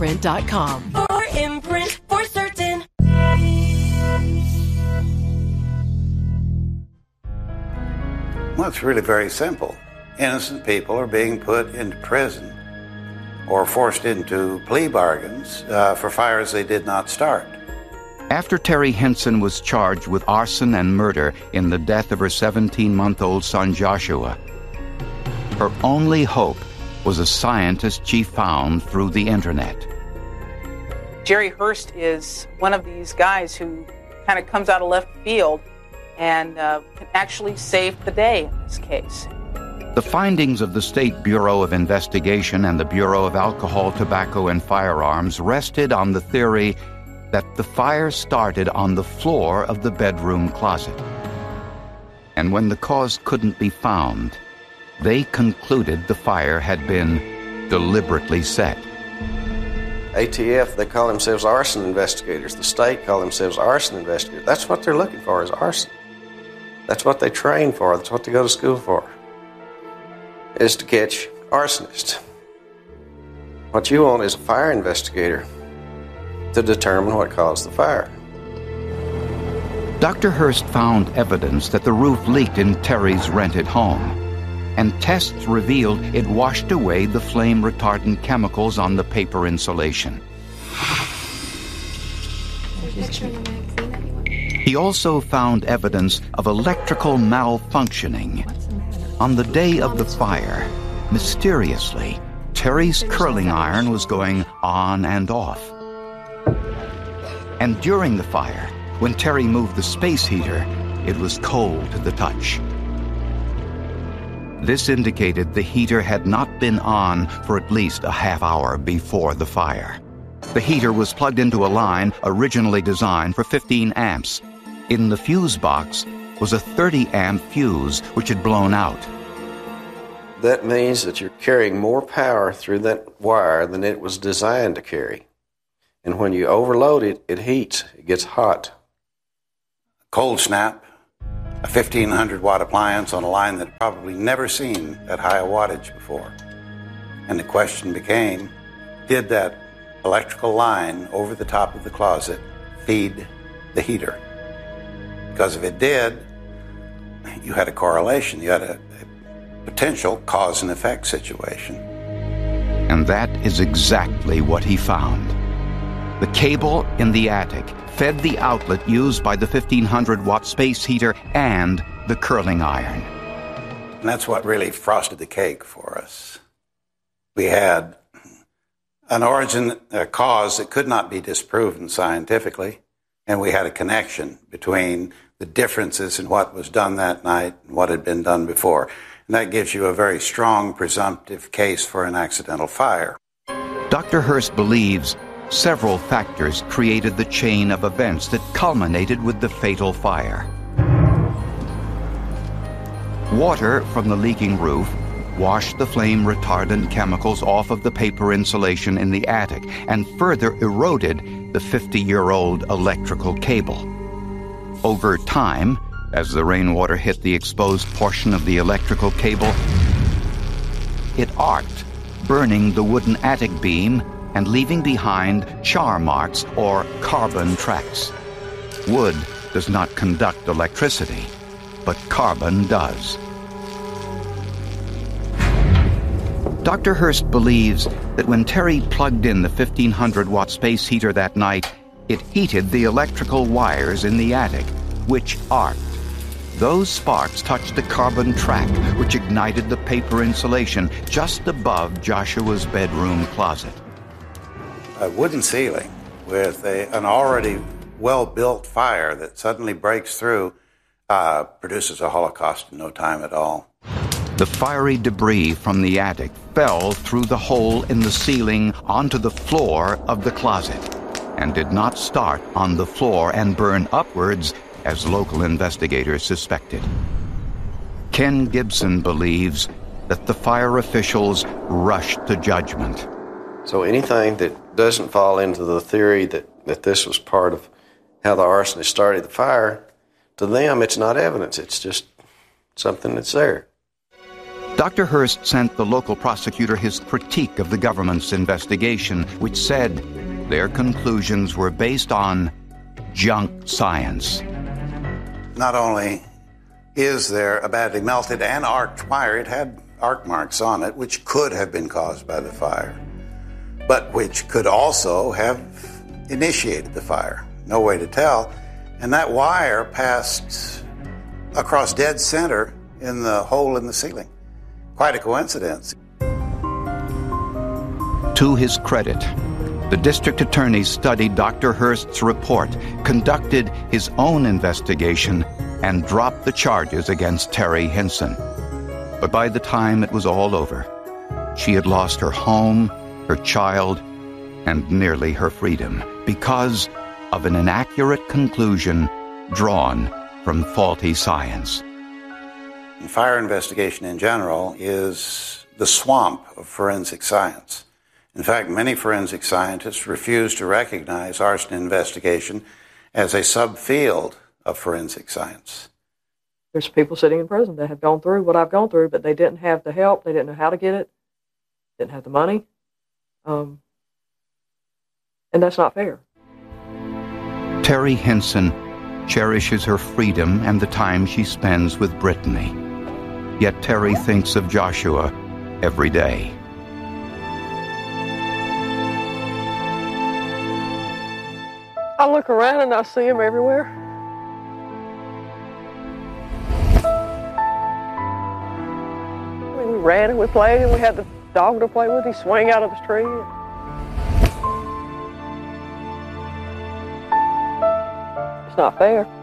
imprint.com. For Imprint, for certain. Well, it's really very simple. Innocent people are being put into prison or forced into plea bargains for fires they did not start. After Terry Henson was charged with arson and murder in the death of her 17-month-old son Joshua, her only hope was a scientist she found through the internet. Jerry Hurst is one of these guys who kind of comes out of left field and can actually save the day in this case. The findings of the State Bureau of Investigation and the Bureau of Alcohol, Tobacco, and Firearms rested on the theory that the fire started on the floor of the bedroom closet. And when the cause couldn't be found, they concluded the fire had been deliberately set. ATF, they call themselves arson investigators. The state call themselves arson investigators. That's what they're looking for, is arson. That's what they train for. That's what they go to school for, is to catch arsonists. What you want is a fire investigator to determine what caused the fire. Dr. Hurst found evidence that the roof leaked in Terry's rented home, and tests revealed it washed away the flame-retardant chemicals on the paper insulation. He also found evidence of electrical malfunctioning. On the day of the fire, mysteriously, Terry's curling iron was going on and off. And during the fire, when Terry moved the space heater, it was cold to the touch. This indicated the heater had not been on for at least a half hour before the fire. The heater was plugged into a line originally designed for 15 amps. In the fuse box was a 30-amp fuse which had blown out. That means that you're carrying more power through that wire than it was designed to carry. And when you overload it, it heats, it gets hot. Cold snap, a 1,500-watt appliance on a line that had probably never seen that high a wattage before. And the question became, did that electrical line over the top of the closet feed the heater? Because if it did, you had a correlation. You had a potential cause and effect situation. And that is exactly what he found. The cable in the attic fed the outlet used by the 1,500-watt space heater and the curling iron. And that's what really frosted the cake for us. We had an origin, a cause that could not be disproven scientifically, and we had a connection between the differences in what was done that night and what had been done before. And that gives you a very strong presumptive case for an accidental fire. Dr. Hurst believes several factors created the chain of events that culminated with the fatal fire. Water from the leaking roof washed the flame-retardant chemicals off of the paper insulation in the attic and further eroded the 50-year-old electrical cable. Over time, as the rainwater hit the exposed portion of the electrical cable, it arced, burning the wooden attic beam and leaving behind char marks or carbon tracks. Wood does not conduct electricity, but carbon does. Dr. Hurst believes that when Terry plugged in the 1,500-watt space heater that night, it heated the electrical wires in the attic, which arced. Those sparks touched the carbon track, which ignited the paper insulation just above Joshua's bedroom closet. A wooden ceiling with an already well-built fire that suddenly breaks through produces a holocaust in no time at all. The fiery debris from the attic fell through the hole in the ceiling onto the floor of the closet and did not start on the floor and burn upwards as local investigators suspected. Ken Gibson believes that the fire officials rushed to judgment. So anything that doesn't fall into the theory that this was part of how the arsonist started the fire, to them it's not evidence, it's just something that's there. Dr. Hurst sent the local prosecutor his critique of the government's investigation, which said their conclusions were based on junk science. Not only is there a badly melted and arced wire, it had arc marks on it, which could have been caused by the fire, but which could also have initiated the fire. No way to tell. And that wire passed across dead center in the hole in the ceiling. Quite a coincidence. To his credit, the district attorney studied Dr. Hurst's report, conducted his own investigation, and dropped the charges against Terry Hinson. But by the time it was all over, she had lost her home, her child, and nearly her freedom because of an inaccurate conclusion drawn from faulty science. Fire investigation in general is the swamp of forensic science. In fact, many forensic scientists refuse to recognize arson investigation as a subfield of forensic science. There's people sitting in prison that have gone through what I've gone through, but they didn't have the help, they didn't know how to get it, didn't have the money, and that's not fair. Terry Hinson cherishes her freedom and the time she spends with Brittany. Yet Terry thinks of Joshua every day. I look around and I see him everywhere. I mean, we ran and we played and we had the dog to play with. He'd swing out of the tree. It's not fair.